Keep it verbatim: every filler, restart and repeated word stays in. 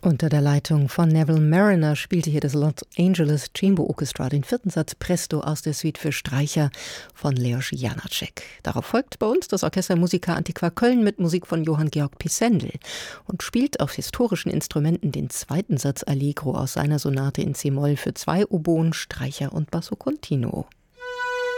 Unter der Leitung von Neville Marriner spielte hier das Los Angeles Chamber Orchestra den vierten Satz Presto aus der Suite für Streicher von Leos Janáček. Darauf folgt bei uns das Orchester Musica Antiqua Köln mit Musik von Johann Georg Pisendel und spielt auf historischen Instrumenten den zweiten Satz Allegro aus seiner Sonate in C-Moll für zwei Oboen, Streicher und Basso Continuo.